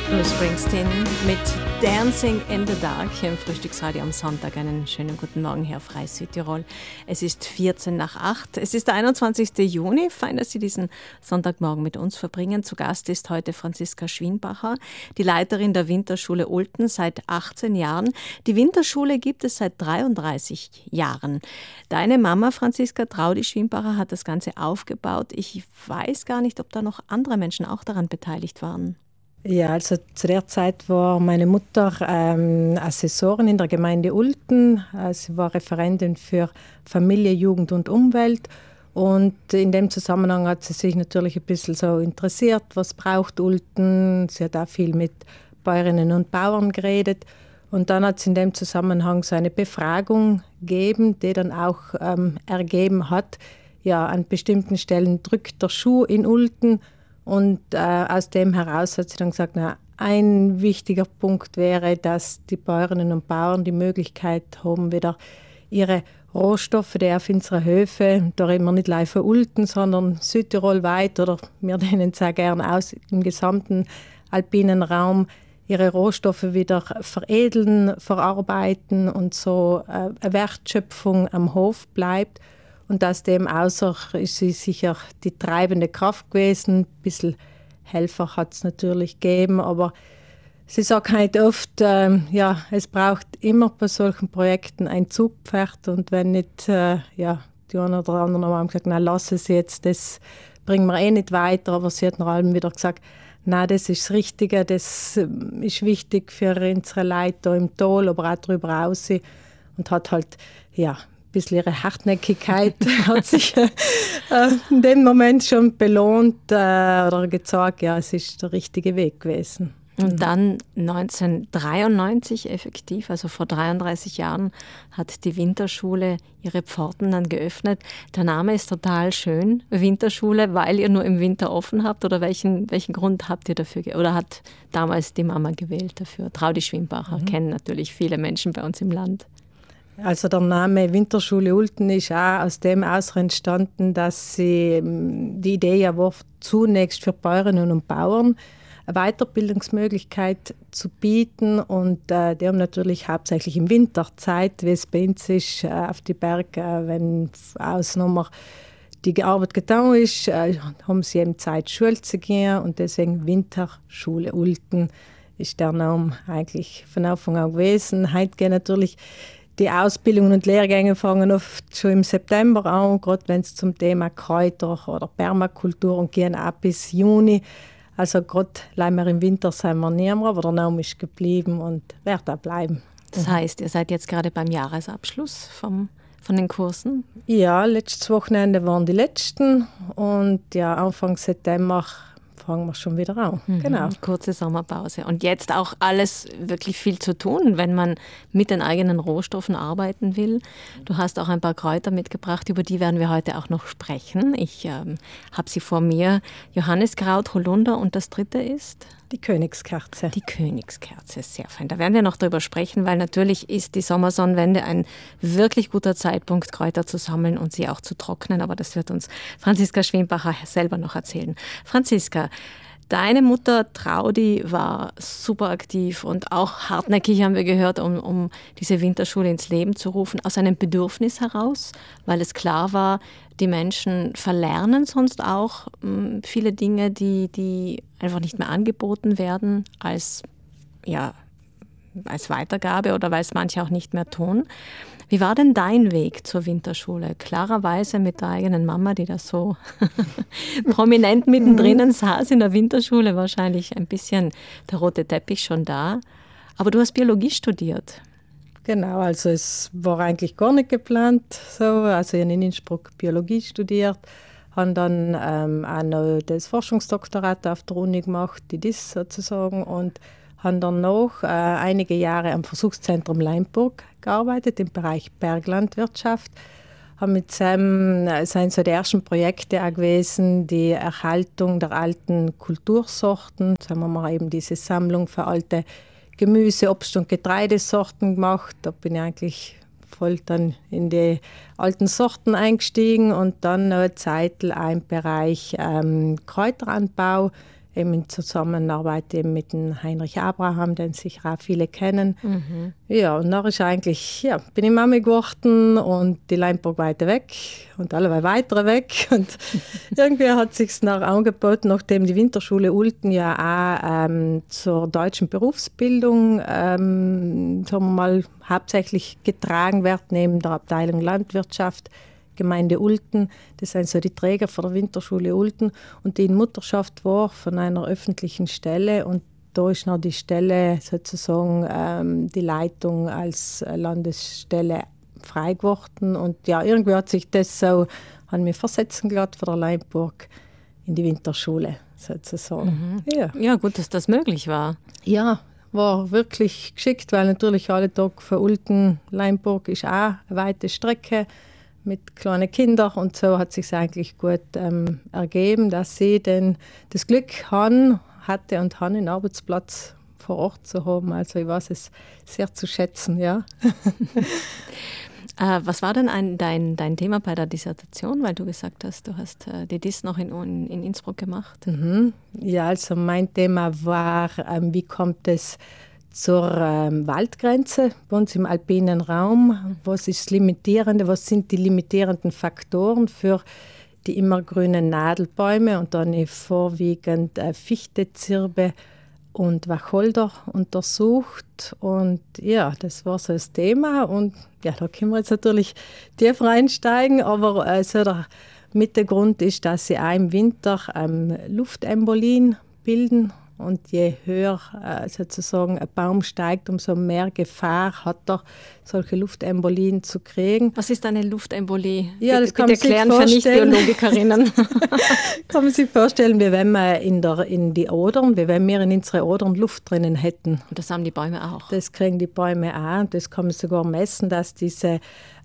Bruce Springsteen mit Dancing in the Dark hier im Frühstücksradio am Sonntag. Einen schönen guten Morgen hier auf Frei Südtirol. Es ist 8:14. Es ist der 21. Juni. Fein, dass Sie diesen Sonntagmorgen mit uns verbringen. Zu Gast ist heute Franziska Schwienbacher, die Leiterin der Winterschule Ulten seit 18 Jahren. Die Winterschule gibt es seit 33 Jahren. Deine Mama, Franziska Traudi Schwienbacher, hat das Ganze aufgebaut. Ich weiß gar nicht, ob da noch andere Menschen auch daran beteiligt waren. Ja, also zu der Zeit war meine Mutter Assessorin in der Gemeinde Ulten. Sie war Referentin für Familie, Jugend und Umwelt. Und in dem Zusammenhang hat sie sich natürlich ein bisschen so interessiert, was braucht Ulten. Sie hat auch viel mit Bäuerinnen und Bauern geredet. Und dann hat es in dem Zusammenhang so eine Befragung gegeben, die dann auch ergeben hat, ja, an bestimmten Stellen drückt der Schuh in Ulten. Und aus dem heraus hat sie dann gesagt, na, ein wichtiger Punkt wäre, dass die Bäuerinnen und Bauern die Möglichkeit haben, wieder ihre Rohstoffe, die auf unseren Höfen, da reden wir nicht live von Ulten, sondern Südtirol weit oder wir nennen es auch gerne aus im gesamten alpinen Raum, ihre Rohstoffe wieder veredeln, verarbeiten und so eine Wertschöpfung am Hof bleibt. Und aus dem außer ist sie sicher die treibende Kraft gewesen. Ein bisschen Helfer hat es natürlich gegeben, aber sie sagt halt oft, ja, es braucht immer bei solchen Projekten ein Zugpferd. Und wenn nicht, die einen oder anderen haben gesagt, na, lass es jetzt, das bringen wir eh nicht weiter. Aber sie hat nach allem wieder gesagt, na, das ist das Richtige, das ist wichtig für unsere Leute hier im Tal, aber auch darüber hinaus. Und hat halt, ja, ein bisschen ihre Hartnäckigkeit hat sich in dem Moment schon belohnt oder gezeigt, ja, es ist der richtige Weg gewesen. Und dann 1993 effektiv, also vor 33 Jahren, hat die Winterschule ihre Pforten dann geöffnet. Der Name ist total schön, Winterschule, weil ihr nur im Winter offen habt, oder welchen Grund habt ihr dafür, oder hat damals die Mama gewählt dafür? Traudi Schwienbacher kennen natürlich viele Menschen bei uns im Land. Also der Name Winterschule Ulten ist auch aus dem entstanden, dass sie die Idee war, zunächst für Bäuerinnen und Bauern eine Weiterbildungsmöglichkeit zu bieten. Und die haben natürlich hauptsächlich im Winter Zeit, wie es bei uns ist, auf die Berge, wenn Ausnummer die Arbeit getan ist, haben sie eben Zeit, Schule zu gehen. Und deswegen Winterschule Ulten ist der Name eigentlich von Anfang an gewesen. Heute gehen natürlich die Ausbildungen und Lehrgänge fangen oft schon im September an, gerade wenn es zum Thema Kräuter oder Permakultur und gehen ab bis Juni. Also gerade leider im Winter sind wir nicht mehr, aber der Name ist geblieben und wird auch bleiben. Das heißt, ihr seid jetzt gerade beim Jahresabschluss von den Kursen? Ja, letztes Wochenende waren die letzten und ja, Anfang September fangen wir schon wieder an. Genau. Kurze Sommerpause. Und jetzt auch alles wirklich viel zu tun, wenn man mit den eigenen Rohstoffen arbeiten will. Du hast auch ein paar Kräuter mitgebracht, über die werden wir heute auch noch sprechen. Ich habe sie vor mir. Johanniskraut, Holunder und das dritte ist? Die Königskerze. Die Königskerze, sehr fein. Da werden wir noch drüber sprechen, weil natürlich ist die Sommersonnenwende ein wirklich guter Zeitpunkt, Kräuter zu sammeln und sie auch zu trocknen. Aber das wird uns Franziska Schwienbacher selber noch erzählen. Franziska, deine Mutter Traudi war super aktiv und auch hartnäckig, haben wir gehört, um diese Winterschule ins Leben zu rufen, aus einem Bedürfnis heraus, weil es klar war, die Menschen verlernen sonst auch viele Dinge, die einfach nicht mehr angeboten werden als Weitergabe oder weil es manche auch nicht mehr tun. Wie war denn dein Weg zur Winterschule? Klarerweise mit der eigenen Mama, die da so prominent mittendrin saß in der Winterschule, wahrscheinlich ein bisschen der rote Teppich schon da. Aber du hast Biologie studiert. Genau, also es war eigentlich gar nicht geplant so. Also ich habe in Innsbruck Biologie studiert, habe dann auch noch das Forschungsdoktorat auf der Uni gemacht, die DIS sozusagen, und habe dann noch einige Jahre am Versuchszentrum Leimburg gearbeitet im Bereich Berglandwirtschaft. Habe mit Sam, sind so die ersten Projekte auch gewesen, die Erhaltung der alten Kultursorten. Da haben wir eben diese Sammlung für alte Gemüse-, Obst- und Getreidesorten gemacht. Da bin ich eigentlich voll dann in die alten Sorten eingestiegen und dann eine Zeit im Bereich Kräuteranbau, eben in Zusammenarbeit eben mit dem Heinrich Abraham, den sicher auch viele kennen. Ja, und dann ist eigentlich, bin ich Mami geworden und die Leinburg weiter weg und alle weitere weg. Und irgendwie hat es sich nach angeboten, nachdem die Winterschule Ulten ja auch zur deutschen Berufsbildung sagen wir mal, hauptsächlich getragen wird, neben der Abteilung Landwirtschaft, Gemeinde Ulten, das sind so die Träger von der Winterschule Ulten und die in Mutterschaft war von einer öffentlichen Stelle und da ist noch die Stelle sozusagen die Leitung als Landesstelle frei geworden und ja, irgendwie hat sich das so an mir versetzen gelassen von der Leinburg in die Winterschule sozusagen. Ja, gut, dass das möglich war. Ja, war wirklich geschickt, weil natürlich alle Tage von Ulten, Leinburg ist auch eine weite Strecke mit kleinen Kindern und so hat es sich eigentlich gut ergeben, dass sie denn das Glück hatte und haben, einen Arbeitsplatz vor Ort zu haben. Also ich weiß es sehr zu schätzen, ja. Was war denn dein Thema bei der Dissertation, weil du gesagt hast, du hast die Diss noch in Innsbruck gemacht? Ja, also mein Thema war, wie kommt es zur Waldgrenze bei uns im alpinen Raum. Was ist das Limitierende? Was sind die limitierenden Faktoren für die immergrünen Nadelbäume? Und dann vorwiegend Fichte, Zirbe und Wacholder untersucht. Und ja, das war so das Thema. Und ja, da können wir jetzt natürlich tiefer einsteigen. Aber so der Mittelgrund ist, dass sie auch im Winter Luftembolien bilden. Und je höher sozusagen ein Baum steigt, umso mehr Gefahr hat er, solche Luftembolien zu kriegen. Was ist eine Luftembolie? Ja, das kann man sich erklären für Nicht-Biologikerinnen. Kann man sich vorstellen, wie wenn wir in die Odern, wie wenn wir in unsere Odern Luft drinnen hätten. Und das haben die Bäume auch? Das kriegen die Bäume auch. Und das kann man sogar messen, dass diese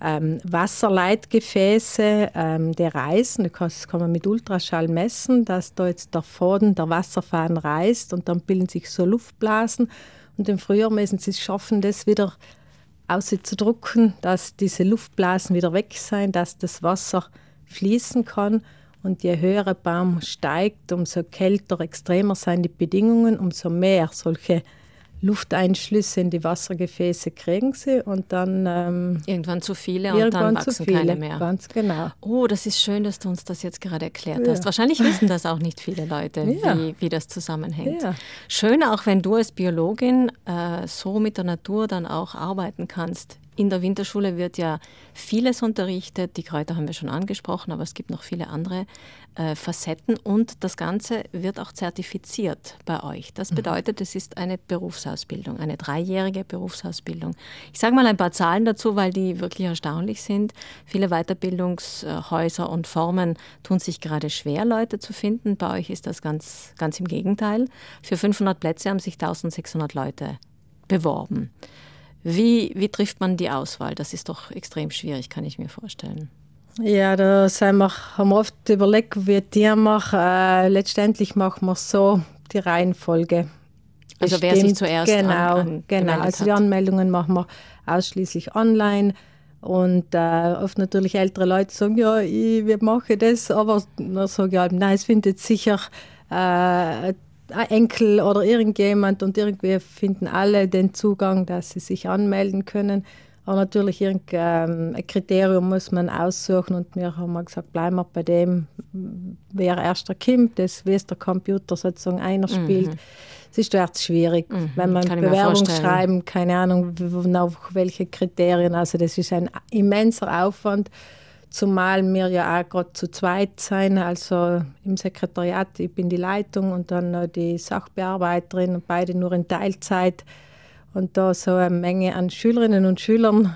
Wasserleitgefäße, die reißen, das kann man mit Ultraschall messen, dass da jetzt der Faden, der Wasserfaden reißt und dann bilden sich so Luftblasen. Und im Frühjahr müssen sie es schaffen, das wieder auszudrücken, dass diese Luftblasen wieder weg sind, dass das Wasser fließen kann. Und je höher ein Baum steigt, umso kälter, extremer sind die Bedingungen, umso mehr solche Lufteinschlüsse in die Wassergefäße kriegen sie und dann irgendwann zu viele und dann wachsen keine mehr. Ganz genau. Oh, das ist schön, dass du uns das jetzt gerade erklärt hast. Wahrscheinlich wissen das auch nicht viele Leute, wie das zusammenhängt. Ja. Schön auch, wenn du als Biologin so mit der Natur dann auch arbeiten kannst. In der Winterschule wird ja vieles unterrichtet, die Kräuter haben wir schon angesprochen, aber es gibt noch viele andere Facetten und das Ganze wird auch zertifiziert bei euch. Das bedeutet, es ist eine Berufsausbildung, eine 3-jährige Berufsausbildung. Ich sage mal ein paar Zahlen dazu, weil die wirklich erstaunlich sind. Viele Weiterbildungshäuser und Formen tun sich gerade schwer, Leute zu finden. Bei euch ist das ganz im Gegenteil. Für 500 Plätze haben sich 1600 Leute beworben. Wie trifft man die Auswahl? Das ist doch extrem schwierig, kann ich mir vorstellen. Ja, da haben wir oft überlegt, wie die machen. Letztendlich machen wir so die Reihenfolge. Also wer sich zuerst Genau. Also die Anmeldungen machen wir ausschließlich online. Und oft natürlich ältere Leute sagen, ja, wir machen das. Aber dann sage ich halt, nein, es findet sicher ein Enkel oder irgendjemand und irgendwie finden alle den Zugang, dass sie sich anmelden können. Aber natürlich irgendein Kriterium muss man aussuchen und wir haben mal gesagt, bleiben wir bei dem, wer erster kommt, das, wie es der Computer sozusagen einer spielt. Es ist dort schwierig, wenn man Bewerbung schreiben, keine Ahnung, auf welche Kriterien, also das ist ein immenser Aufwand. Zumal wir ja auch gerade zu zweit sein, also im Sekretariat, ich bin die Leitung und dann noch die Sachbearbeiterin und beide nur in Teilzeit. Und da so eine Menge an Schülerinnen und Schülern,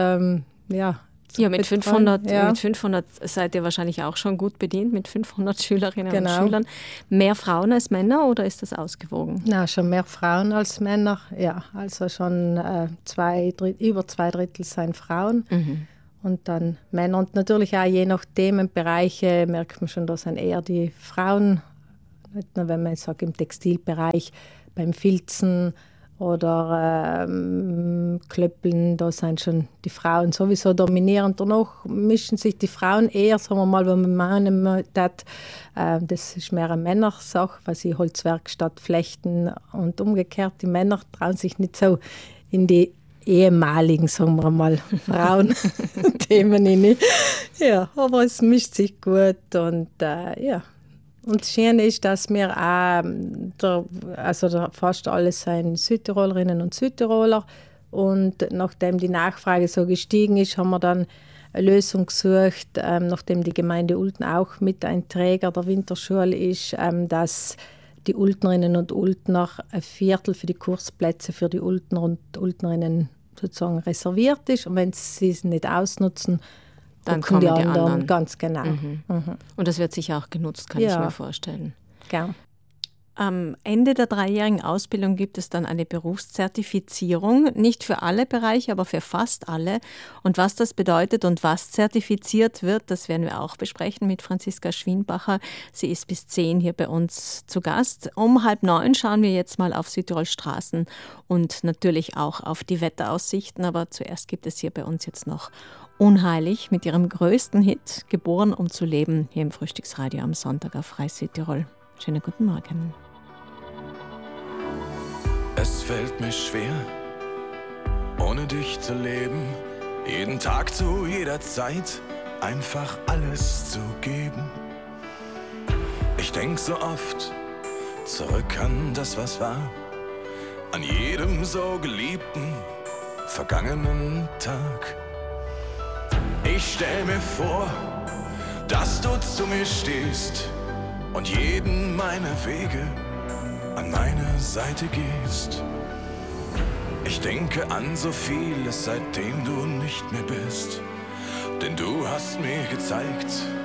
mit 500 seid ihr wahrscheinlich auch schon gut bedient, mit 500 Schülerinnen und Schülern. Mehr Frauen als Männer oder ist das ausgewogen? Na, schon mehr Frauen als Männer, ja. Also schon über 2/3 sind Frauen. Und dann Männer. Und natürlich auch je nach Themenbereiche merkt man schon, da sind eher die Frauen, nicht nur wenn man sagt im Textilbereich, beim Filzen oder Klöppeln, da sind schon die Frauen sowieso dominierend. Danach mischen sich die Frauen eher, sagen wir mal, wenn man meinen, das ist mehr eine Männersache, weil sie Holzwerkstatt flechten und umgekehrt. Die Männer trauen sich nicht so in die ehemaligen, sagen wir mal, Frauenthemen rein. Ja, aber es mischt sich gut und ja. Und das Schöne ist, dass wir auch, fast alles sind Südtirolerinnen und Südtiroler. Und nachdem die Nachfrage so gestiegen ist, haben wir dann eine Lösung gesucht, nachdem die Gemeinde Ulten auch mit ein Träger der Winterschule ist, dass die Ultnerinnen und Ultner ein Viertel für die Kursplätze für die Ultner und Ultnerinnen sozusagen reserviert ist. Und wenn sie es nicht ausnutzen, dann kommen die anderen. Ganz genau. Und das wird sicher auch genutzt, kann ich mir vorstellen. Gern. Am Ende der 3-jährigen Ausbildung gibt es dann eine Berufszertifizierung, nicht für alle Bereiche, aber für fast alle. Und was das bedeutet und was zertifiziert wird, das werden wir auch besprechen mit Franziska Schwienbacher. Sie ist bis 10 hier bei uns zu Gast. Um 8:30 schauen wir jetzt mal auf Südtirols Straßen und natürlich auch auf die Wetteraussichten. Aber zuerst gibt es hier bei uns jetzt noch Unheilig mit ihrem größten Hit, Geboren um zu leben, hier im Frühstücksradio am Sonntag auf Frei Südtirol. Schönen guten Morgen. Es fällt mir schwer, ohne dich zu leben, jeden Tag zu jeder Zeit einfach alles zu geben. Ich denk so oft zurück an das, was war, an jedem so geliebten, vergangenen Tag. Ich stell mir vor, dass du zu mir stehst und jeden meiner Wege an meine Seite gehst. Ich denke an so vieles, seitdem du nicht mehr bist, denn du hast mir gezeigt,